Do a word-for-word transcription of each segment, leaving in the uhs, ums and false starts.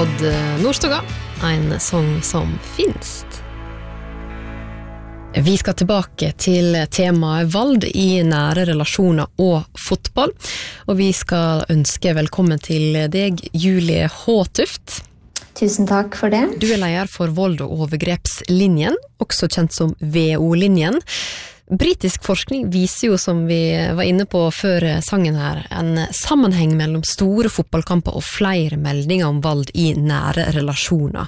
Odd Nordstoga, en sång som finst. Vi skal tilbake til temaet vold i nære relasjoner og fotball, og vi skal ønske velkommen til deg, Julie Håtuft. Tusen takk for det. Du er leder for vold- og overgrepslinjen, også kjent som V O-linjen. Britisk forskning viser jo, som vi var inne på før sangen her, en sammenheng mellom store fotballkamper og flere meldinger om vold i nære relasjoner.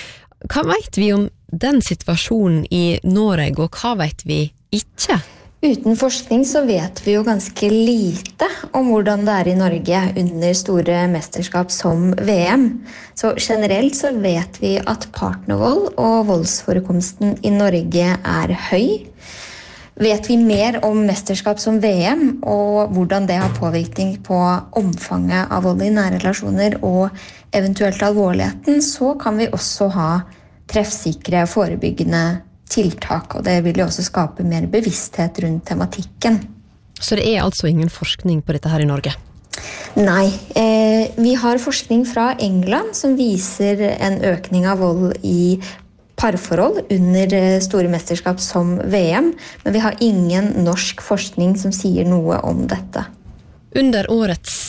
Hva vet vi om den situasjonen i Norge, og hva vet vi ikke? Uten forskning så vet vi jo ganske lite om hvordan det er i Norge under store mesterskap som V M. Så generelt så vet vi at partnervold og voldsforekomsten i Norge er høy. Vet vi mer om mesterskap som V M og hvordan det har påvirkning på omfanget av vold i nære relasjoner og eventuelt alvorligheten, så kan vi også ha treffsikre forebyggende tiltak, og det vil jo også skape mer bevissthet rundt tematikken. Så det er altså ingen forskning på dette her i Norge? Nei, eh, vi har forskning fra England som viser en økning av vold i parforhold under store mesterskap som V M, men vi har ingen norsk forskning som sier noe om dette. Under årets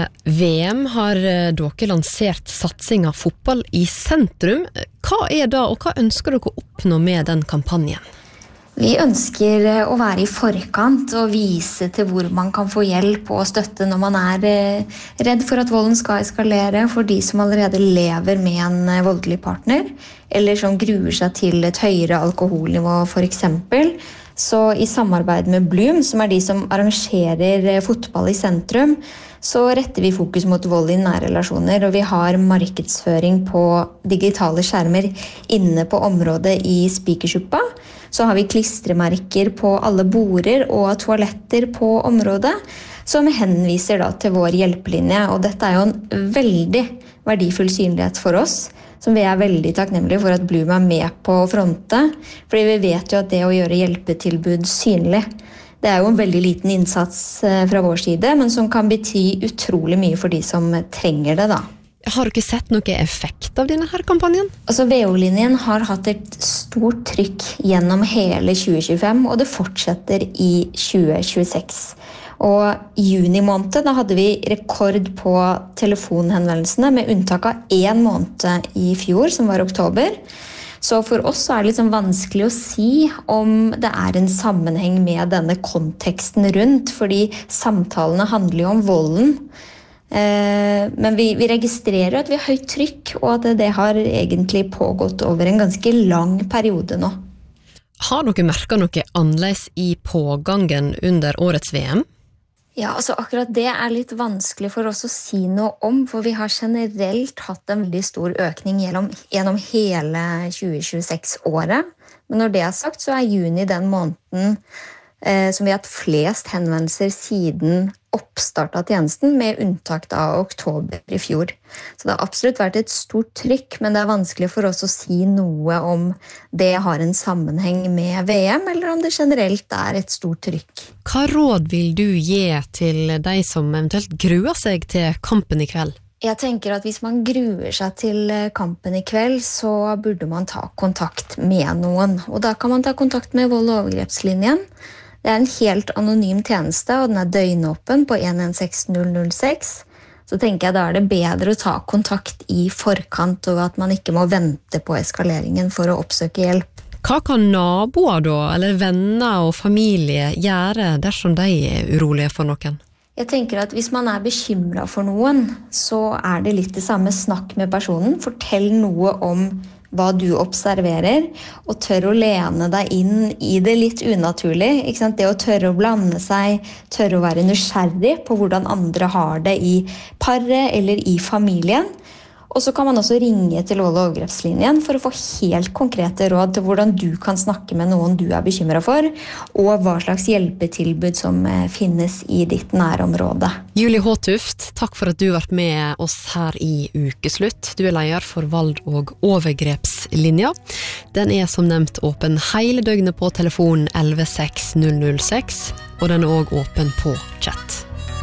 V M har dere lansert satsing av fotball i sentrum. Hva er da, og hva ønsker dere å oppnå med den kampanjen? Vi ønsker å være i forkant og vise til hvor man kan få hjelp og støtte når man er redd for at volden skal eskalere, for de som allerede lever med en voldelig partner, eller som gruer seg til et høyere alkoholnivå for eksempel. Så i samarbeid med Bloom, som er de som arrangerer fotball i sentrum, så retter vi fokus mot vold i nære relasjoner, og vi har markedsføring på digitale skjermer inne på området i Spikersuppa. Så har vi klistremerker på alle border og toaletter på området, som henviser da til vår hjelpelinje, og dette er jo en veldig verdifull synlighet for oss, som vi er veldig takknemlige for at Bloom er med på å fronte, fordi vi vet jo at det å gjøre hjelpetilbud synlig, det er jo en veldig liten innsats fra vår side, men som kan bety utrolig mye for de som trenger det da. Har du ikke sett noe effekt av denne her kampanjen? Altså V O-linjen har hatt et stort trykk gjennom hele tjue tjuefem, og det fortsetter i tjue tjueseks. Og i juni måned, da hadde vi rekord på telefonhenvendelsene, med unntak av en måned i fjor, som var oktober. Så for oss er det liksom vanskelig å si om det er en sammenheng med denne konteksten rundt, fordi samtalene handler jo om volden. Men vi, vi registrerer at vi har høyt trykk, og at det har egentlig pågått over en ganske lang periode nå. Har dere merket noe annerledes i pågangen under årets V M? Ja, altså akkurat det er litt vanskelig for oss å si noe om, for vi har generelt hatt en veldig stor økning gjennom, gjennom hele tjue tjueseks-året. Men når det er sagt, så er juni den måneden eh, som vi har hatt flest henvendelser siden oppstart av tjenesten, med unntak av oktober i fjor. Så det har absolutt vært et stort trykk, men det er vanskelig for oss å si noe om det har en sammenheng med V M, eller om det generelt er et stort trykk. Hva råd vil du gi til de som eventuelt gruer seg til kampen i kveld? Jeg tenker at hvis man gruer seg til kampen i kveld, så burde man ta kontakt med noen. Og da kan man ta kontakt med vold- og overgrepslinjen. Det er en helt anonym tjeneste, og den er døgnåpen på en en seks null null seks. Så tenker jeg da er det bedre å ta kontakt i forkant, og at man ikke må vente på eskaleringen for å oppsøke hjelp. Hva kan naboer da, eller venner og familie gjøre dersom de er urolige for noen? Jeg tenker at hvis man er bekymret for noen, så er det litt det samme. Snakk med personen, fortell noe om hva du observerer, og tør å lene deg inn i det litt unaturlig. Ikke sant? Det å tørre å blande seg, tørre å være nysgjerrig på hvordan andre har det i paret eller i familien. Og så kan man også ringe til vold- og overgrepslinjen for å få helt konkrete råd til hvordan du kan snakke med noen du er bekymret for, og hva slags hjelpetilbud som finnes i ditt nærområde. Julie Håtuft, takk for at du har vært med oss her i Ukeslutt. Du er leder for vold- og overgrepslinja. Den er som nevnt åpen hele døgnet på telefon elleve seks null null seks, og den er også åpen på chat.